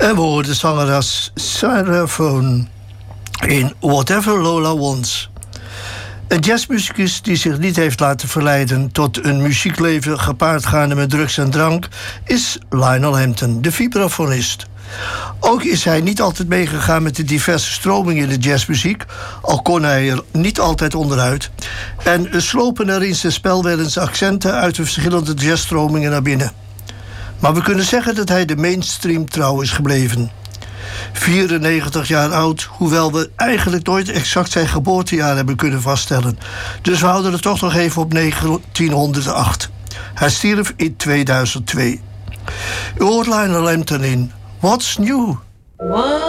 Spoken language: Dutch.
En we hoorden zangeres Sarah Vaughan in Whatever Lola Wants. Een jazzmuzikus die zich niet heeft laten verleiden tot een muziekleven gepaard gaande met drugs en drank is Lionel Hampton, de vibrafonist. Ook is hij niet altijd meegegaan met de diverse stromingen in de jazzmuziek, al kon hij er niet altijd onderuit, en slopen er in zijn spel wel eens accenten uit de verschillende jazzstromingen naar binnen. Maar we kunnen zeggen dat hij de mainstream trouw is gebleven. 94 jaar oud, hoewel we eigenlijk nooit exact zijn geboortejaar hebben kunnen vaststellen. Dus we houden het toch nog even op 1908. Hij stierf in 2002. U hoort Lionel Hampton in What's New?